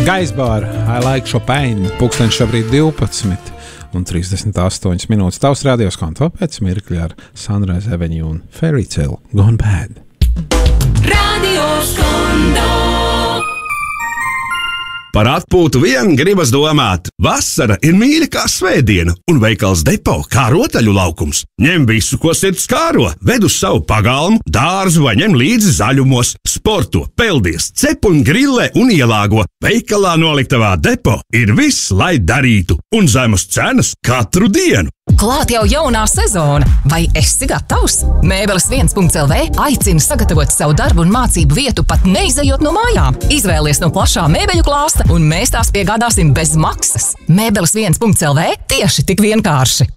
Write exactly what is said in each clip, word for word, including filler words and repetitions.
Gaisbāra, I like Chopin, pulkstenis šobrīd divpadsmit un trīsdesmit astoņas minūtes. Tavs radios konto pēc mirkļa ar Sunrise Avenue un Fairy Tale Gone Bad. Radios konto. Par atpūtu vien gribas domāt. Vasara ir mīļa kā svētdiena, un veikals Depo kā rotaļu laukums. Ņem visu, ko sirds kāro, ved uz savu pagalmu, dārzu vai ņem līdzi zaļumos, sporto, peldies, cep un grillē un ielāgo. Veikalā noliktavā Depo ir viss, lai darītu, un zemes cenas katru dienu. Klāt jau jaunā sezona. Vai esi gatavs? Mēbeles viens punkts el vē aicina sagatavot savu darbu un mācību vietu pat neizejot no mājām. Izvēlies no plašā mēbeļu klāsta un mēs tās piegādāsim bez maksas. Mēbeles viens punkts el vē tieši tik vienkārši.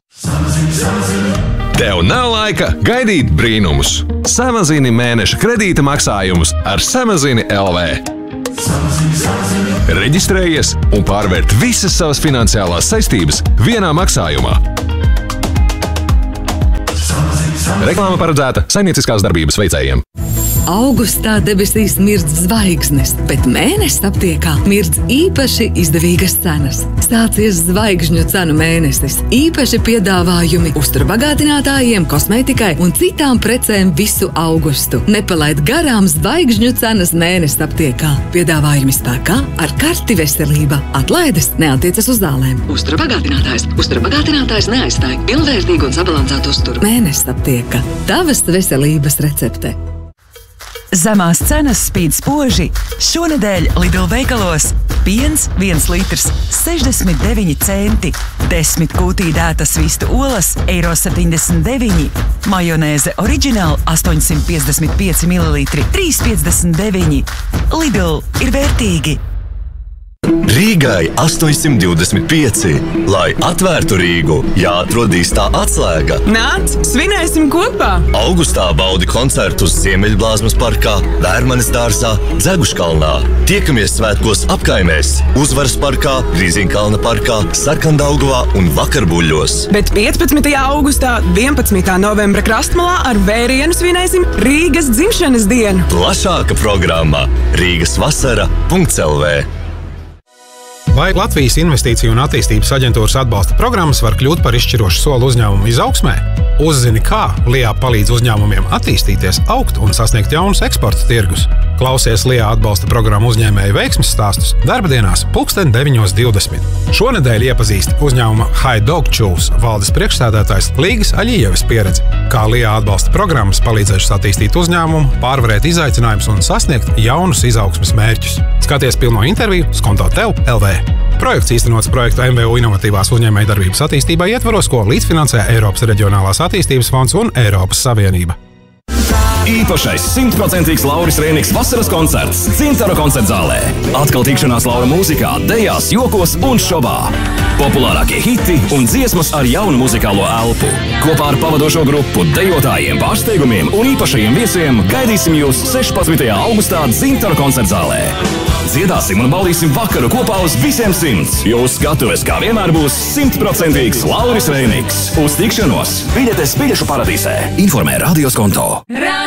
Tev nav laika gaidīt brīnumus. Samazini mēneša kredīta maksājumus ar Samazini el vē. Reģistrējies un pārvērt visas savas finansiālās saistības vienā maksājumā. Reklāma paredzēta saimnieciskās darbības veicējiem. Augustā debesīs mirdz zvaigznes, bet mēnesis aptiekā mirdz īpaši izdevīgas cenas. Sācies zvaigžņu cenu mēnesis. Īpaši piedāvājumi uzturbagātinātājiem, kosmētikai un citām precēm visu augustu. Nepalaid garām zvaigžņu cenas mēnesis aptiekā. Piedāvājumi spēkā ar karti veselība. Atlaides neatiecas uz zālēm. Uzturbagātinātājs. Uzturbagātinātājs neaizstāj pilnvērtīgu un sabalansētu uzturu. Mēnesis aptieka. Tavas veselības recepte. Zemās cenas spīd spoži. Šonedēļ Lidl veikalos piens viens litrs sešdesmit deviņi centi, desmit kūtī dētas vistu olas eiro septiņdesmit deviņi, majonēze oriģināli astoņsimt piecdesmit pieci mililitri trīs piecdesmit deviņi. Lidl ir vērtīgi. Rīgai astoņsimt divdesmit pieci. Lai atvērtu Rīgu, jāatrod īstā atslēga. Nāc, svinēsim kopā! Augustā baudi koncertus Ziemeļblāzmas parkā, Vērmanes dārzā, Dzeguškalnā. Tiekamies svētkos apkaimēs, Uzvaras parkā, Grīziņkalna parkā, Sarkandaugavā un Vakarbuļļos. Bet piecpadsmitajā augustā, vienpadsmitā novembra Krastmalā ar vērienu svinēsim Rīgas dzimšanas dienu. Plašāka programma Rīgas vasara punkts el vē. Vai Latvijas Investīciju un attīstības aģentūras atbalsta programmas var kļūt par izšķirošu soli uzņēmumu izaugsmē? Uzzini, kā Lijā palīdz uzņēmumiem attīstīties, augt un sasniegt jaunus eksporta tirgus. Klausies Lijā atbalsta programmu uzņēmēju veiksmes stāstus darbdienās pulksten deviņos divdesmit. Šonedēļ iepazīst uzņēmuma High Dog Chews valdes priekšsēdētājs Līgas Aļijevas pieredzi, kā Lijā atbalsta programmas palīdzējušas attīstīt uzņēmumu, pārvarēt izaicinājumus un sasniegt jaunus izaugsmes mērķus. Skaties pilno interviju Skonto tev el vē. Projekts īstenots projektu em vē u inovatīvās uzņēmējdarbības attīstībā ietvaros, ko līdzfinansē Eiropas Reģionālās attīstības fonds un Eiropas Savienība. Īpašais simtprocentīgs Lauris Rēniks vasaras koncerts Dzintara koncertzālē. Atkal tikšanās Laura mūzikā, dejās, jokos un šovā. Populārākie hiti un dziesmas ar jaunu muzikālo elpu. Kopā ar pavadošo grupu, dejotājiem, pārsteigumiem un īpašajiem viesiem gaidīsim jūs sešpadsmitajā augustā Dzintara koncertzālē. Dziedāsim un baudīsim vakaru kopā uz visiem simts. Jūsu skatuves kā vienmēr būs simtprocentīgs Lauris Rēniks. Uz tikšanos biļetes biļešu paradīzē. Informē Radios Konto.